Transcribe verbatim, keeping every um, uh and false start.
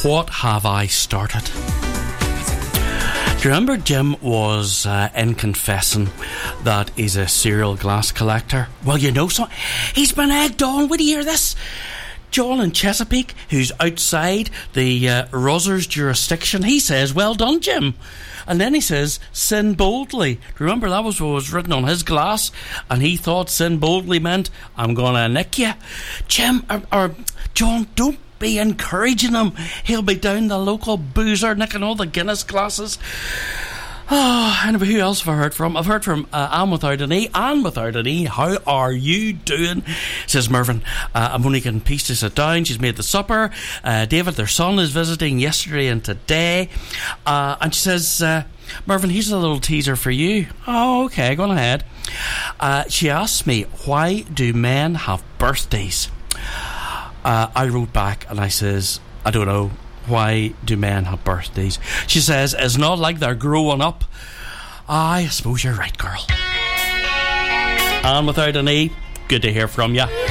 What have I started? Do you remember Jim was uh, in confessing that he's a serial glass collector? Well, you know something. He's been egged on. Would you hear this? John in Chesapeake, who's outside the uh, Rozzers jurisdiction, he says, well done, Jim. And then he says, sin boldly. Remember, that was what was written on his glass, and he thought sin boldly meant, I'm gonna nick you. Jim, or, or John, don't be encouraging him. He'll be down the local boozer nicking all the Guinness glasses. Oh, anyway, who else have I heard from? I've heard from uh, Anne without an E. Anne without an E, how are you doing? Says Mervyn. uh, I'm only getting peace to sit down. She's made the supper. uh, David, their son, is visiting yesterday and today. uh, and she says, uh, Mervyn, here's a little teaser for you. Oh, okay, go on ahead. uh, She asked me, why do men have birthdays? uh, I wrote back and I says, I don't know. Why do men have birthdays? She says, it's not like they're growing up. I suppose you're right, girl. And without an E, good to hear from you.